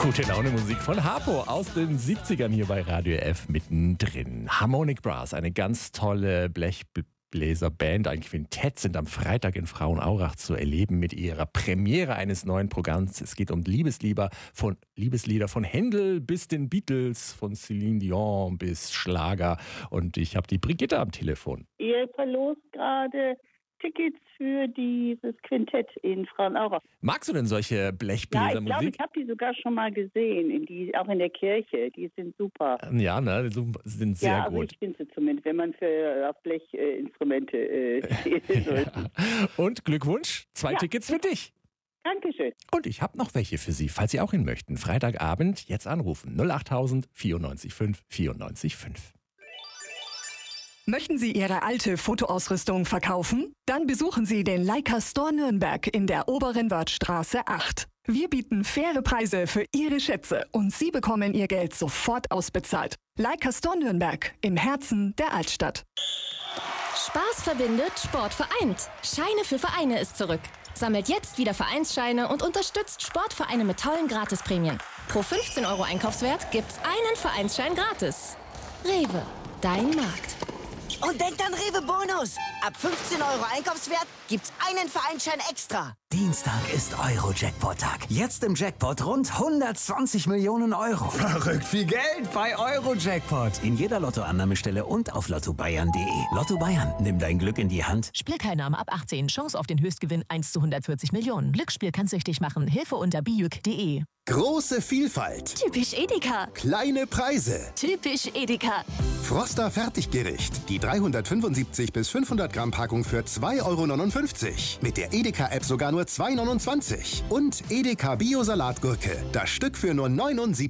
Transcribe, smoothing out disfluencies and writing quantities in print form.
Gute Laune Musik von Harpo aus den 70ern hier bei Radio F mittendrin. Harmonic Brass, eine ganz tolle Blechbläserband, ein Quintett, sind am Freitag in Frauenaurach zu erleben mit ihrer Premiere eines neuen Programms. Es geht um Liebeslieder von Händel bis den Beatles, von Celine Dion bis Schlager. Und ich habe die Brigitte am Telefon. Ihr verlost gerade Tickets für dieses Quintett in Frauenaurach. Magst du denn solche Blechbläsermusik? Ja, ich glaube, ich habe die sogar schon mal gesehen, auch in der Kirche. Die sind super. Ja, ne, die sind sehr gut. Ja, ich finde sie zumindest, wenn man auf Blechinstrumente steht. Ja. Und Glückwunsch, 2 Tickets für dich. Dankeschön. Und ich habe noch welche für Sie, falls Sie auch hin möchten. Freitagabend, jetzt anrufen. 08000 94 5 94 5. Möchten Sie Ihre alte Fotoausrüstung verkaufen? Dann besuchen Sie den Leica Store Nürnberg in der Oberen Wörthstraße 8. Wir bieten faire Preise für Ihre Schätze und Sie bekommen Ihr Geld sofort ausbezahlt. Leica Store Nürnberg im Herzen der Altstadt. Spaß verbindet, Sport vereint. Scheine für Vereine ist zurück. Sammelt jetzt wieder Vereinsscheine und unterstützt Sportvereine mit tollen Gratisprämien. Pro 15 € Einkaufswert gibt's einen Vereinsschein gratis. Rewe, dein Markt. Und denkt an Rewe Bonus. Ab 15 € Einkaufswert gibt's einen Vereinsschein extra. Dienstag ist Euro-Jackpot-Tag. Jetzt im Jackpot rund 120 Millionen Euro. Verrückt viel Geld bei Euro-Jackpot. In jeder Lottoannahmestelle und auf lottobayern.de. Lotto Bayern, nimm dein Glück in die Hand. Spielteilnahme ab 18. Chance auf den Höchstgewinn 1 zu 140 Millionen. Glücksspiel kann süchtig machen. Hilfe unter bijuk.de. Große Vielfalt. Typisch Edeka. Kleine Preise. Typisch Edeka. Froster Fertiggericht. Die 375 bis 500 Gramm Packung für 2,59 €. Mit der Edeka-App sogar nur 2,29 €. Und Edeka Bio-Salatgurke. Das Stück für nur 79